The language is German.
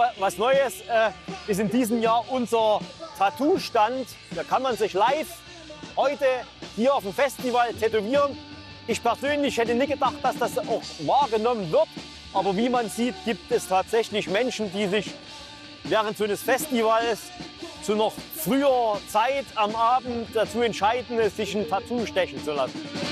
was Neues ist in diesem Jahr unser Tattoo-Stand. Da kann man sich live heute hier auf dem Festival tätowieren. Ich persönlich hätte nicht gedacht, dass das auch wahrgenommen wird. Aber wie man sieht, gibt es tatsächlich Menschen, die sich während so eines Festivals zu noch früher Zeit am Abend dazu entscheiden, sich ein Tattoo stechen zu lassen.